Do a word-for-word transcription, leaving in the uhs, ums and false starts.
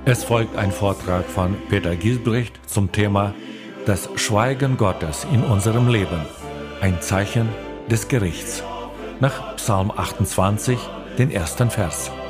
Es folgt ein Vortrag von Peter Giesbrecht zum Thema Das Schweigen Gottes in unserem Leben, ein Zeichen des Gerichts, nach Psalm achtundzwanzig, den ersten Vers.